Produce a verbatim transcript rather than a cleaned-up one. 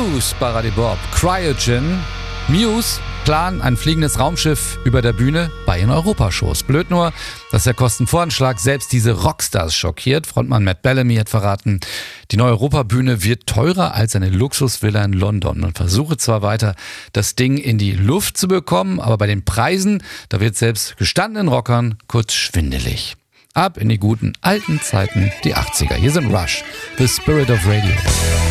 Muse bei Radio Bob. Cryogen. Muse planen ein fliegendes Raumschiff über der Bühne bei ihren Europashows. Blöd nur, dass der Kostenvoranschlag selbst diese Rockstars schockiert. Frontmann Matt Bellamy hat verraten, die neue Europabühne wird teurer als eine Luxusvilla in London. Man versuche zwar weiter, das Ding in die Luft zu bekommen, aber bei den Preisen, da wird selbst gestandenen Rockern kurz schwindelig. Ab in die guten alten Zeiten, die achtziger. Hier sind Rush, The Spirit of Radio.